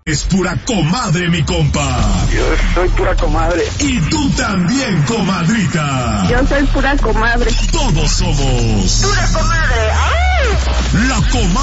Es pura comadre, mi compa. Yo soy pura comadre. Y tú también, comadrita. Yo soy pura comadre. Todos somos Pura comadre. ¡Ay! la comadre.